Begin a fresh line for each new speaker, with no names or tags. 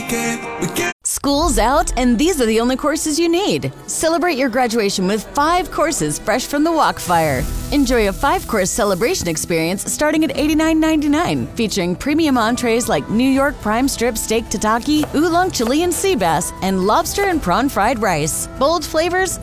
School's out, and these are the only courses you need. Celebrate your graduation with 5 courses fresh from the Walkfire. Enjoy a 5-course celebration experience starting at $89.99, featuring premium entrees like New York prime strip steak tataki, oolong Chilean sea bass, and lobster and prawn fried rice. Bold flavors,